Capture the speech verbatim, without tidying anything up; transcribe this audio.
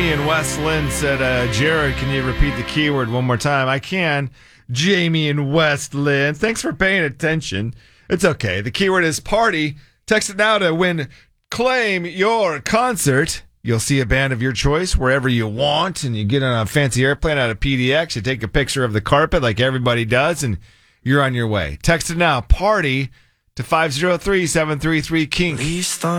Jamie in West Lynn said, uh, Jared, can you repeat the keyword one more time? I can. Jamie in West Lynn. Thanks for paying attention. It's okay. The keyword is party. Text it now to win. Claim your concert. You'll see a band of your choice wherever you want, and you get on a fancy airplane out of P D X. You take a picture of the carpet like everybody does, and you're on your way. Text it now. Party to five oh three, seven three three, KINK.